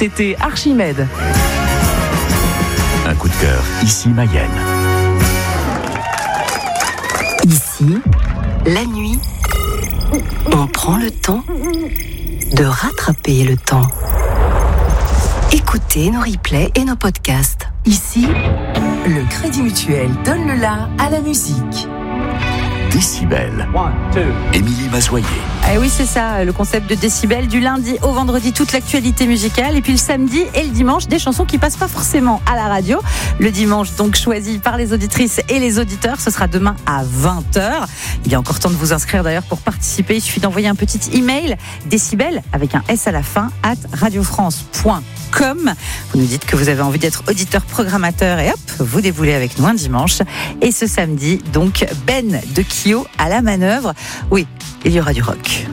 C'était Archimède. Un coup de cœur, ici Mayenne. Ici, la nuit, on prend le temps de rattraper le temps. Écoutez nos replays et nos podcasts. Ici, le Crédit Mutuel donne le la à la musique. Décibel. Émilie Mazoyer. Ah oui, c'est ça, le concept de Décibel, du lundi au vendredi, toute l'actualité musicale, et puis le samedi et le dimanche, des chansons qui passent pas forcément à la radio. Le dimanche, donc, choisi par les auditrices et les auditeurs, ce sera demain à 20h. Il y a encore temps de vous inscrire d'ailleurs pour participer. Il suffit d'envoyer un petit email, Décibel, avec un S à la fin, @radiofrance.com. Vous nous dites que vous avez envie d'être auditeur programmateur et hop, vous déboulez avec nous un dimanche. Et ce samedi, donc, Ben de Kyo à la manœuvre. Oui, il y aura du rock.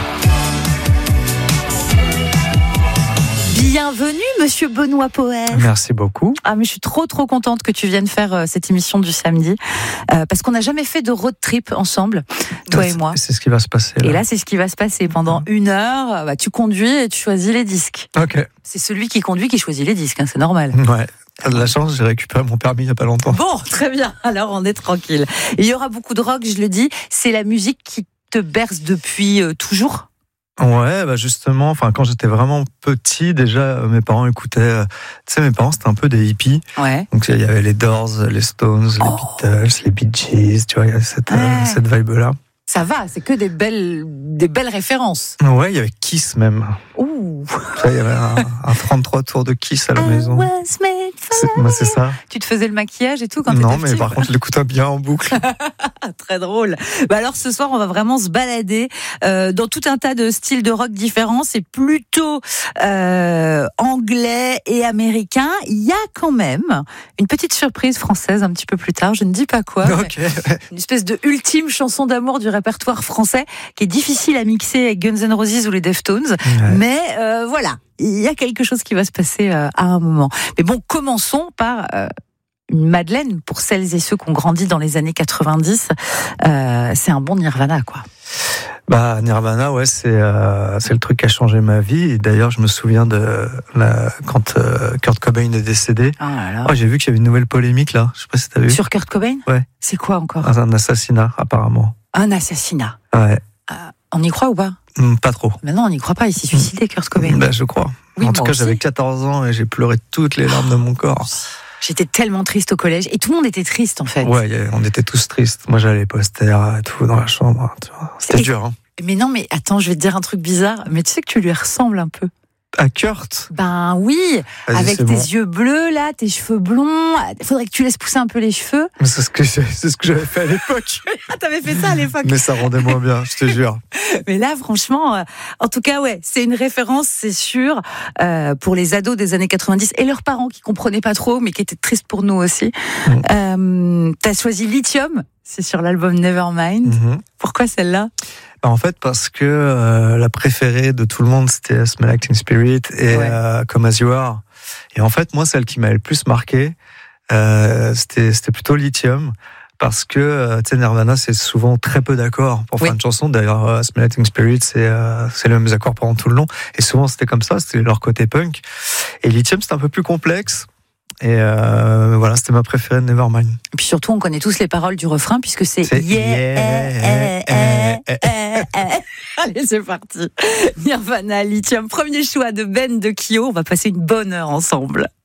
Bienvenue, monsieur Benoît Poher. Merci beaucoup. Ah, mais je suis trop contente que tu viennes faire cette émission du samedi. Parce qu'on n'a jamais fait de road trip ensemble, toi et moi. C'est ce qui va se passer. Et là, c'est ce qui va se passer. Pendant 1 heure, tu conduis et tu choisis les disques. Ok. C'est celui qui conduit qui choisit les disques, hein, c'est normal. Ouais. T'as de la chance, j'ai récupéré mon permis il n'y a pas longtemps. Bon, très bien. Alors, on est tranquille. Il y aura beaucoup de rock, je le dis. C'est la musique qui te berce depuis toujours ? Ouais, bah justement, quand j'étais vraiment petit, déjà, mes parents écoutaient. Tu sais, mes parents, c'était un peu des hippies. Ouais. Donc, il y avait les Doors, les Stones, les Beatles, les Bee Gees, tu vois, il y avait cette vibe-là. Ça va, c'est que des belles références. Ouais, il y avait Kiss même. Ouh. Il y avait un 33 tours de Kiss à la maison. C'est ça. Tu te faisais le maquillage et tout quand t'étais petit? Non, mais par contre, je l'écoutais bien en boucle. Très drôle. Bah alors ce soir, on va vraiment se balader dans tout un tas de styles de rock différents. C'est plutôt anglais et américain. Il y a quand même une petite surprise française un petit peu plus tard. Je ne dis pas quoi. Okay. Une espèce de ultime chanson d'amour du répertoire français qui est difficile à mixer avec Guns N' Roses ou les Deftones. Ouais. Mais voilà, il y a quelque chose qui va se passer à un moment. Mais bon, commençons par une Madeleine pour celles et ceux qui ont grandi dans les années 90. C'est un bon Nirvana, quoi. Bah, Nirvana, ouais, c'est le truc qui a changé ma vie. Et d'ailleurs, je me souviens quand Kurt Cobain est décédé. Oh là là. Oh, j'ai vu qu'il y avait une nouvelle polémique là. Je sais pas si t'as vu. Sur Kurt Cobain ? Ouais. C'est quoi encore ? Un assassinat, apparemment. Un assassinat. Ouais. On y croit ou pas ? Pas trop. Mais non, on n'y croit pas. Il s'est suicidé, Kurt Cobain. Bah, je crois. Oui, en tout cas, aussi. j'avais 14 ans et j'ai pleuré toutes les larmes de mon corps. J'étais tellement triste au collège. Et tout le monde était triste, en fait. Ouais, on était tous tristes. Moi, j'avais les posters et tout dans la chambre. Tu vois. C'était dur, hein. Mais non, mais attends, je vais te dire un truc bizarre. Mais tu sais que tu lui ressembles un peu. À Kurt ? Ben oui, avec tes yeux bleus là, tes cheveux blonds. Il faudrait que tu laisses pousser un peu les cheveux. Mais c'est ce que j'avais fait à l'époque. Ah, t'avais fait ça à l'époque. Mais ça rendait moins bien, je te jure. Mais là, franchement, en tout cas, ouais, c'est une référence, c'est sûr, pour les ados des années 90 et leurs parents qui comprenaient pas trop, mais qui étaient tristes pour nous aussi. T'as choisi Lithium, c'est sur l'album Nevermind. Pourquoi celle-là ? En fait, parce que la préférée de tout le monde, c'était Smell Like Teen Spirit et Come As You Are. Et en fait, moi, celle qui m'avait le plus marqué, c'était plutôt Lithium. Parce que, tu sais, Nirvana, c'est souvent très peu d'accords pour faire une chanson. D'ailleurs, Smell Like Teen Spirit, c'est les mêmes accords pendant tout le long. Et souvent, c'était comme ça, c'était leur côté punk. Et Lithium, c'était un peu plus complexe. Et voilà, c'était ma préférée de Nevermind. Et puis surtout, on connaît tous les paroles du refrain, puisque c'est Allez, c'est parti. Nirvana, Lithium, premier choix de Ben de Kyo. On va passer une bonne heure ensemble.